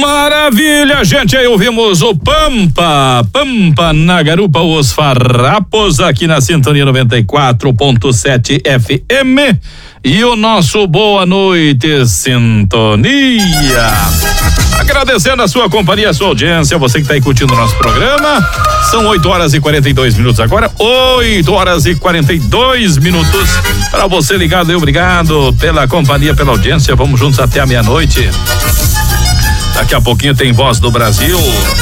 Maravilha, gente, aí ouvimos o Pampa na Garupa, os Farrapos, aqui na Sintonia 94.7 FM, e o nosso Boa Noite Sintonia. Agradecendo a sua companhia, a sua audiência, você que está aí curtindo o nosso programa. São 8h42 agora, 8h42. Para você ligado aí, obrigado pela companhia, pela audiência. Vamos juntos até a meia-noite. Daqui a pouquinho tem Voz do Brasil.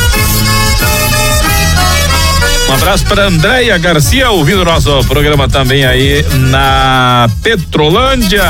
Um abraço para Andréia Garcia, ouvindo o nosso programa também aí na Petrolândia.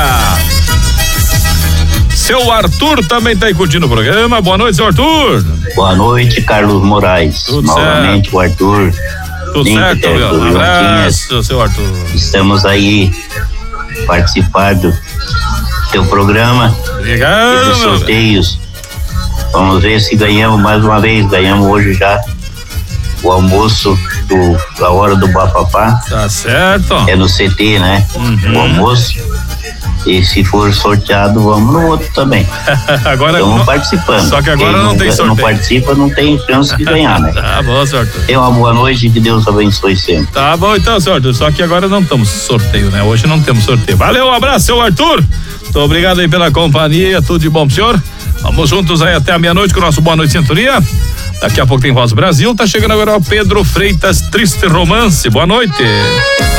Seu Arthur também tá aí curtindo o programa. Boa noite, seu Arthur. Boa noite, Carlos Moraes. Tudo novamente certo. O Arthur. Tudo certo, meu. Um abraço, seu Arthur. Estamos aí participando do teu programa. Obrigado. E dos sorteios. Vamos ver se ganhamos mais uma vez. Ganhamos hoje já o almoço da hora do Bafafá. Tá certo. É no CT, né? Uhum. O almoço. E se for sorteado, vamos no outro também. Agora estamos participando. Só que agora quem não tem sorteio. Não participa, não tem chance de ganhar, né? Tá bom, senhor Arthur. Tenha uma boa noite e que Deus abençoe sempre. Tá bom então, senhor Arthur. Só que agora não estamos sorteio, né? Hoje não temos sorteio. Valeu, um abraço, seu Arthur. Muito obrigado aí pela companhia. Tudo de bom pro senhor. Vamos juntos aí até a meia-noite com o nosso Boa Noite Sintonia. Daqui a pouco tem Voz do Brasil. Tá chegando agora o Pedro Freitas, Triste Romance. Boa noite.